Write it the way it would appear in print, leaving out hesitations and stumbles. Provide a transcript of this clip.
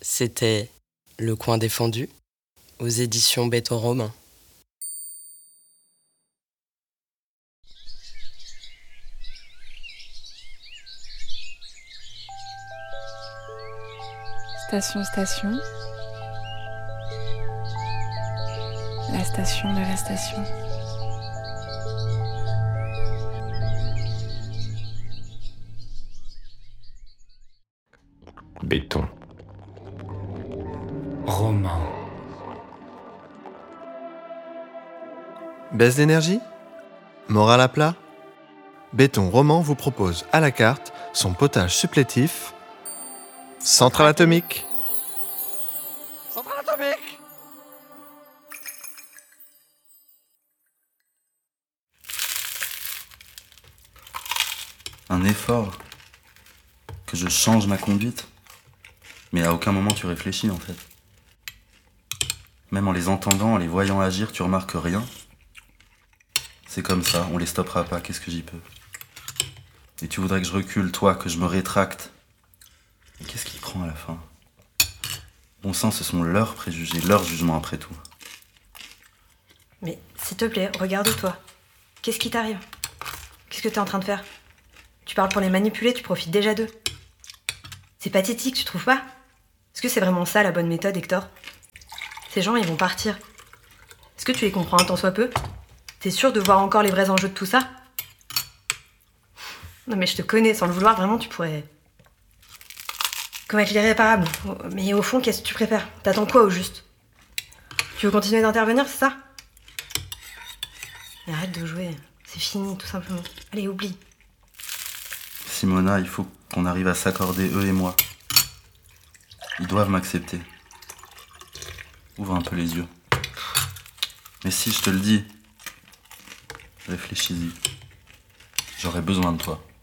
C'était Le Coin Défendu aux éditions Béton Romain. Station, la station de la station. Béton. Romain. Baisse d'énergie ? Morale à plat ? Béton Roman vous propose à la carte son potage supplétif Centrale atomique. Centrale atomique. Un effort, que je change ma conduite, mais à aucun moment tu réfléchis en fait. Même en les entendant, en les voyant agir, tu remarques rien. C'est comme ça, on les stoppera pas, qu'est-ce que j'y peux? Et tu voudrais que je recule, toi, que je me rétracte. Et qu'est-ce qui prend à la fin? Bon sang, ce sont leurs préjugés, leurs jugements après tout. Mais s'il te plaît, regarde-toi. Qu'est-ce qui t'arrive? Qu'est-ce que t'es en train de faire? Tu parles pour les manipuler, tu profites déjà d'eux. C'est pathétique, tu trouves pas? Est-ce que c'est vraiment ça la bonne méthode, Hector? Ces gens, ils vont partir. Est-ce que tu les comprends un tant soit peu? T'es sûr de voir encore les vrais enjeux de tout ça? Non mais je te connais, sans le vouloir, vraiment, tu pourrais... commettre l'irréparable. Mais au fond, qu'est-ce que tu préfères? T'attends quoi au juste? Tu veux continuer d'intervenir, c'est ça? Mais arrête de jouer, c'est fini, tout simplement. Allez, oublie. Simona, il faut qu'on arrive à s'accorder, eux et moi. Ils doivent m'accepter. Ouvre un peu les yeux. Mais si, je te le dis. Réfléchis-y. J'aurais besoin de toi.